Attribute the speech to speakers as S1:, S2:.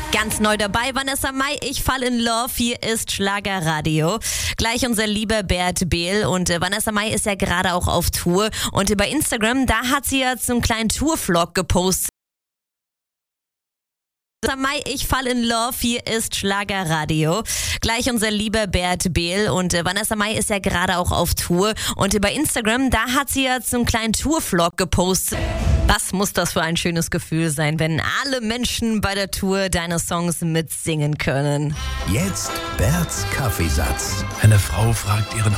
S1: Ganz neu dabei, Vanessa Mai, ich fall in Love, hier ist Schlagerradio. Gleich unser lieber Bert Behl und Vanessa Mai ist ja gerade auch auf Tour und bei Instagram, da hat sie jetzt so einen kleinen Tour-Vlog gepostet. Vanessa Mai, ich fall in Love, hier ist Schlagerradio. Gleich unser lieber Bert Behl und Vanessa Mai ist ja gerade auch auf Tour und bei Instagram, da hat sie jetzt so einen kleinen Tour-Vlog gepostet. Was muss das für ein schönes Gefühl sein, wenn alle Menschen bei der Tour deine Songs mitsingen können?
S2: Jetzt Berts Kaffeesatz.
S3: Eine Frau fragt ihren